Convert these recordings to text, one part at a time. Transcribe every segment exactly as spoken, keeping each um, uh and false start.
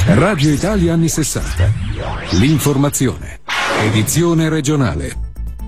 Radio Italia anni sessanta. L'informazione. Edizione regionale.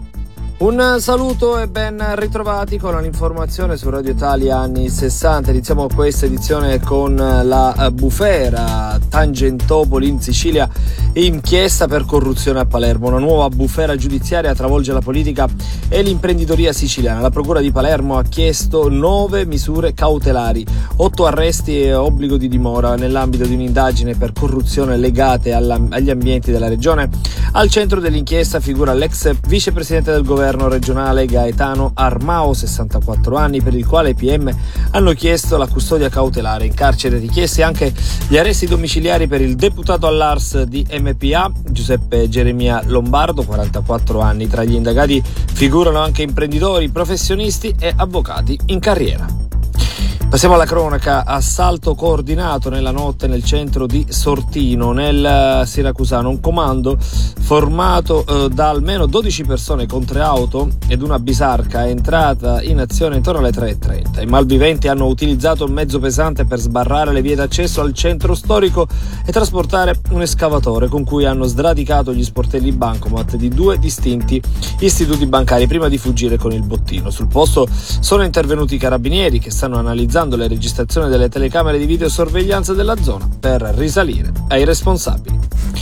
Un saluto e ben ritrovati con l'informazione su Radio Italia anni sessanta. Iniziamo questa edizione con la bufera Tangentopoli in Sicilia, inchiesta per corruzione a Palermo. Una nuova bufera giudiziaria travolge la politica e l'imprenditoria siciliana. La procura di Palermo ha chiesto nove misure cautelari, otto arresti e obbligo di dimora nell'ambito di un'indagine per corruzione legate alla, agli ambienti della regione. Al centro dell'inchiesta figura l'ex vicepresidente del governo regionale Gaetano Armao, sessantaquattro anni, per il quale i P M hanno chiesto la custodia cautelare. In carcere richiesti anche gli arresti domiciliari per il deputato all'A R S di M P A Giuseppe Geremia Lombardo, quarantaquattro anni. Tra gli indagati figurano anche imprenditori, professionisti e avvocati in carriera. Passiamo alla cronaca. Assalto coordinato nella notte nel centro di Sortino, nel Siracusano. Un comando formato eh, da almeno dodici persone con tre auto ed una bisarca è entrata in azione intorno alle tre e trenta. I malviventi hanno utilizzato un mezzo pesante per sbarrare le vie d'accesso al centro storico e trasportare un escavatore con cui hanno sradicato gli sportelli bancomat di due distinti istituti bancari prima di fuggire con il bottino. Sul posto sono intervenuti i carabinieri che stanno analizzando le registrazioni delle telecamere di videosorveglianza della zona per risalire ai responsabili.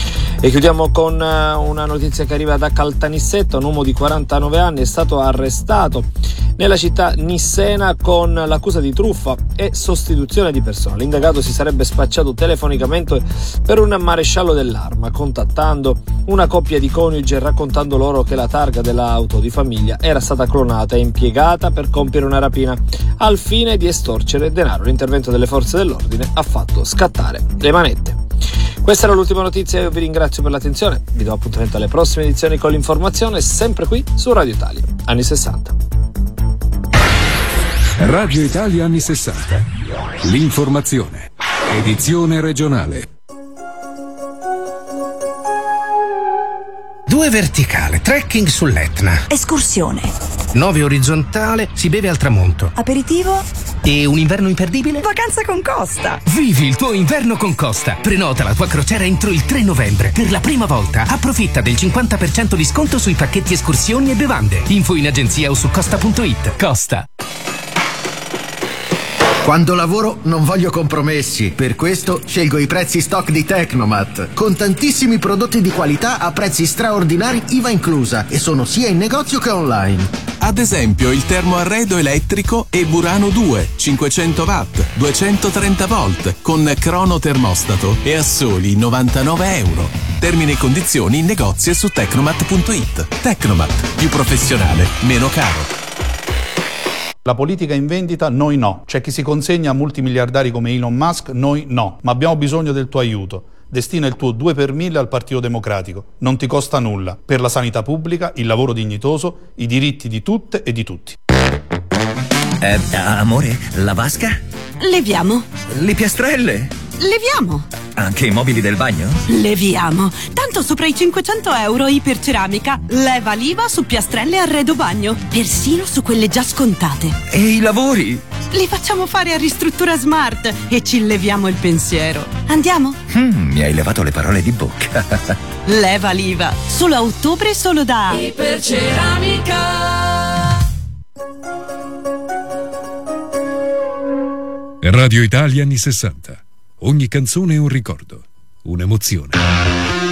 E chiudiamo con una notizia che arriva da Caltanissetta. Un uomo di quarantanove anni è stato arrestato nella città nissena con l'accusa di truffa e sostituzione di persona. L'indagato si sarebbe spacciato telefonicamente per un maresciallo dell'arma, contattando una coppia di coniugi e raccontando loro che la targa dell'auto di famiglia era stata clonata e impiegata per compiere una rapina al fine di estorcere denaro. L'intervento delle forze dell'ordine ha fatto scattare le manette. Questa era l'ultima notizia, io vi ringrazio per l'attenzione, vi do appuntamento alle prossime edizioni con l'informazione, sempre qui su Radio Italia anni sessanta. Radio Italia anni sessanta. L'informazione. Edizione regionale. Due verticale, trekking sull'Etna. Escursione. Nove orizzontale, si beve al tramonto. Aperitivo. E un inverno imperdibile? Vacanza con Costa. Vivi il tuo inverno con Costa. Prenota la tua crociera entro il tre novembre. Per la prima volta approfitta del cinquanta per cento di sconto sui pacchetti escursioni e bevande. Info in agenzia o su costa punto it. Costa. Quando lavoro non voglio compromessi, per questo scelgo i prezzi stock di Tecnomat, con tantissimi prodotti di qualità a prezzi straordinari I V A inclusa, e sono sia in negozio che online. Ad esempio il termoarredo elettrico e Burano due, cinquecento watt, duecentotrenta volt, con crono termostato e a soli novantanove euro. Termini e condizioni in negozio e su tecnomat punto it. Tecnomat, più professionale, meno caro. La politica in vendita, noi no. C'è chi si consegna a multimiliardari come Elon Musk, noi no. Ma abbiamo bisogno del tuo aiuto. Destina il tuo due per mille al Partito Democratico. Non ti costa nulla. Per la sanità pubblica, il lavoro dignitoso, i diritti di tutte e di tutti. Eh, amore, la vasca? Leviamo. Le piastrelle? Leviamo. Anche i mobili del bagno? Leviamo. Tanto sopra i cinquecento euro Iperceramica. Leva l'I V A su piastrelle e arredo bagno. Persino su quelle già scontate. E i lavori? Li facciamo fare a Ristruttura Smart e ci leviamo il pensiero. Andiamo? Mm, mi hai levato le parole di bocca. Leva l'I V A. Solo a ottobre, solo da Iperceramica. Radio Italia anni sessanta. Ogni canzone è un ricordo, un'emozione.